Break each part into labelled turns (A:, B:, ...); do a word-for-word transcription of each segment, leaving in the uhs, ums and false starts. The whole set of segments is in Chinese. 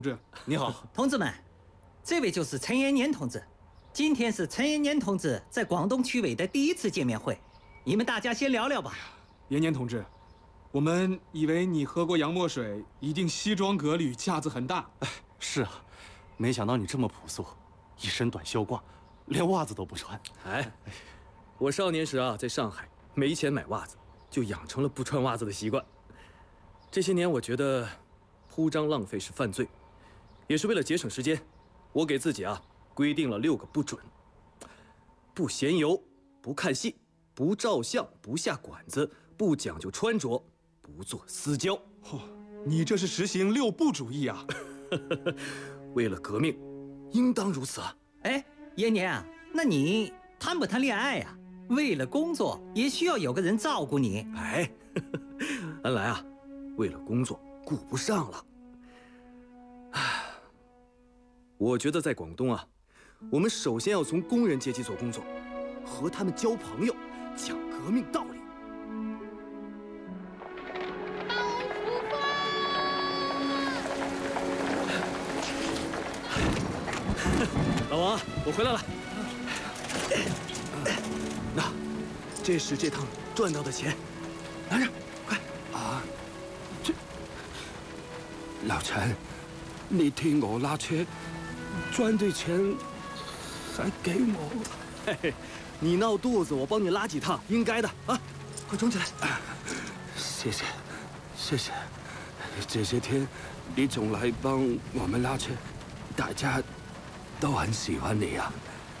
A: 志，你好，
B: 同志们，这位就是陈延年同志。今天是陈延年同志在广东区委的第一次见面会，你们大家先聊聊吧。
A: 延年同志，我们以为你喝过洋墨水，一定西装革履，架子很大。
C: 哎，是啊，没想到你这么朴素，一身短袖褂，连袜子都不穿。
D: 哎，我少年时啊，在上海没钱买袜子，就养成了不穿袜子的习惯。这些年，我觉得铺张浪费是犯罪。 也是为了节省时间，我给自己啊规定了六个不准：不闲游，不看戏，不照相，不下馆子，不讲究穿着，不做私交。
A: 嚯、哦，你这是实行六不主义啊！
D: 为了革命，应当如此啊！
B: 哎，延年啊，那你谈不谈恋爱呀、啊？为了工作，也需要有个人照顾你。
D: 哎，安来啊，为了工作顾不上了。唉。 我觉得在广东啊，我们首先要从工人阶级做工作，和他们交朋友，讲革命道理。老王，我回来了。那，这是这趟赚到的钱，拿着，快！
E: 啊，这老陈，你替我拉车。 赚的钱还给我，
D: 嘿嘿，你闹肚子，我帮你拉几趟，应该的啊！快装起来。
E: 谢谢，谢谢。这些天你总来帮我们拉车，大家都很喜欢你啊。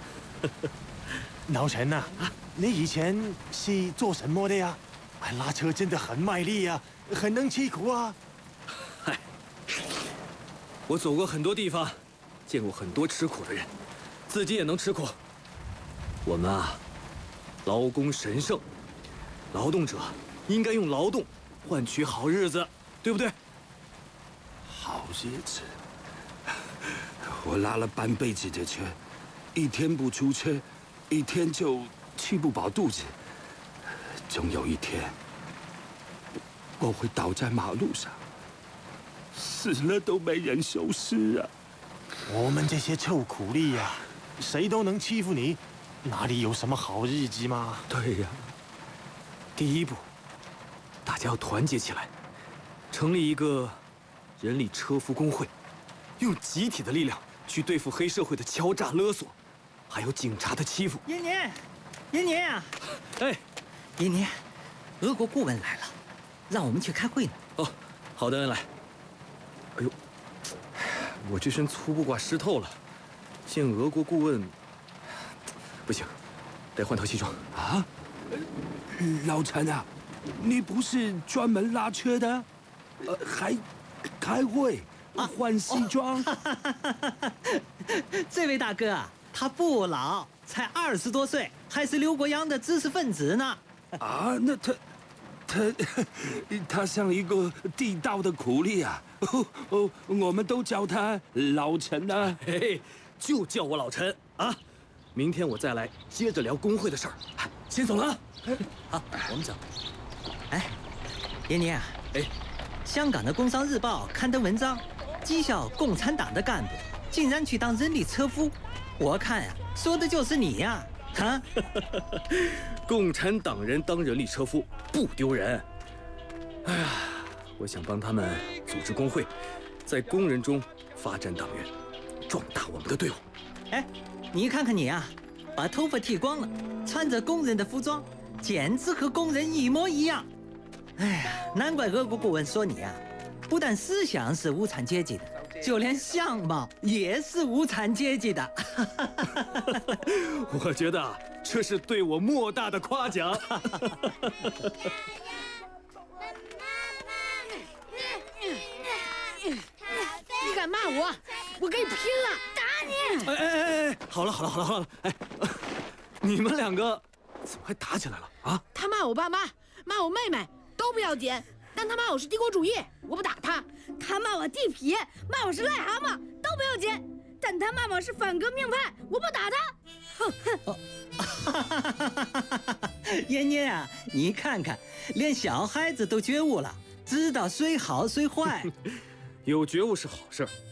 F: 老陈呐，啊，你以前是做什么的呀？哎，拉车真的很卖力啊，很能吃苦啊。
D: 嗨，我走过很多地方。 见过很多吃苦的人，自己也能吃苦。我们啊，劳工神圣，劳动者应该用劳动换取好日子，对不对？
E: 好日子，我拉了半辈子的车，一天不出车，一天就吃不饱肚子。总有一天，我会倒在马路上，死了都没人收尸啊！
F: 我们这些臭苦力呀、啊，谁都能欺负你，哪里有什么好日子嘛？
E: 对呀。
D: 第一步，大家要团结起来，成立一个人力车夫工会，用集体的力量去对付黑社会的敲诈勒索，还有警察的欺负。
B: 延年，延年啊！
D: 哎，
B: 延年，俄国顾问来了，让我们去开会呢。
D: 哦，好的，恩来。哎呦。 我这身粗布褂湿透了，见俄国顾问，不行，得换套西装
E: 啊！老陈啊，你不是专门拉车的，呃，还开会换西装？
B: 啊、这位大哥啊，他不老，才二十多岁，还是刘国阳的知识分子呢。
E: 啊，那他。 他他像一个地道的苦力啊！哦哦，我们都叫他老陈啊。
D: 嘿嘿，就叫我老陈啊！明天我再来接着聊工会的事儿。先走了啊！
B: 好，我们走。哎，延年啊，哎，香港的《工商日报》刊登文章，讥笑共产党的干部竟然去当人力车夫。我看呀、啊，说的就是你呀、啊！啊，
D: 共产党人当人力车夫不丢人。哎呀，我想帮他们组织工会，在工人中发展党员，壮大我们的队伍。
B: 哎，你看看你啊，把头发剃光了，穿着工人的服装，简直和工人一模一样。哎呀，难怪俄国顾问说你啊，不但思想是无产阶级的，就连相貌也是无产阶级的。
D: 我觉得这是对我莫大的夸奖。
G: 你敢骂我，我跟你拼了！打你！
D: 哎哎哎哎，好了好了好了好了，哎，你们两个怎么还打起来了啊？
G: 他骂我爸妈，骂我妹妹，都不要紧。但他骂我是帝国主义，我不打他；
H: 他骂我地痞，骂我是癞蛤蟆，都不要紧。但他骂我是反革命派，我不打他。哼哼。
B: 延年啊，你看看，连小孩子都觉悟了，知道谁好谁坏。
D: 有觉悟是好事儿，